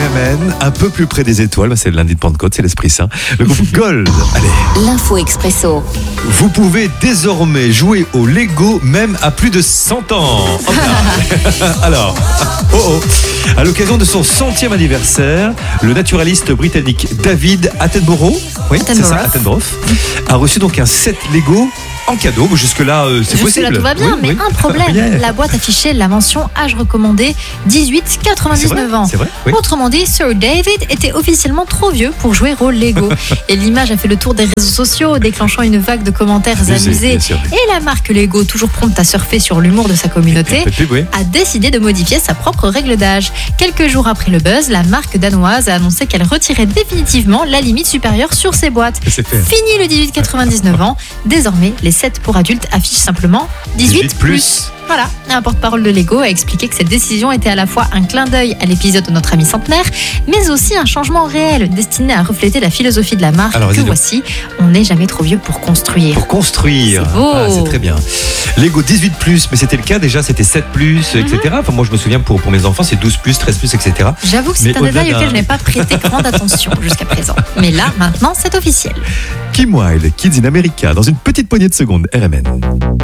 RMN, un peu plus près des étoiles, c'est le lundi de Pentecôte, c'est l'Esprit Saint. Le groupe Gold, allez. L'info expresso. Vous pouvez désormais jouer au Lego même à plus de 100 ans. Alors, à l'occasion de son 100e anniversaire, le naturaliste britannique David Attenborough, Attenborough, a reçu donc un set Lego en cadeau. Jusque-là, c'est possible. Jusque-là, tout va bien, mais un problème. La boîte affichait la mention âge recommandé 18-99 ans. C'est vrai, oui. Autrement dit, Sir David était officiellement trop vieux pour jouer au Lego. Et l'image a fait le tour des réseaux sociaux, déclenchant une vague de commentaires amusés. Et la marque Lego, toujours prompte à surfer sur l'humour de sa communauté, a décidé de modifier sa propre règle d'âge. Quelques jours après le buzz, la marque danoise a annoncé qu'elle retirait définitivement la limite supérieure sur ses boîtes. Fini le 18-99 ans. Désormais, les sets pour adultes affichent simplement 18+. Voilà, un porte-parole de Lego a expliqué que cette décision était à la fois un clin d'œil à l'épisode de notre ami centenaire, mais aussi un changement réel destiné à refléter la philosophie de la marque. Alors, voici, on n'est jamais trop vieux pour construire. Pour construire, c'est beau. C'est très bien. Lego 18+, mais c'était le cas déjà, c'était 7+, etc. Enfin, moi je me souviens pour mes enfants, c'est 12+, 13+, etc. J'avoue que c'est un détail auquel je n'ai pas prêté grande attention jusqu'à présent. Mais là, maintenant, c'est officiel. Kim Wilde, Kids in America, dans une petite poignée de secondes, RMN.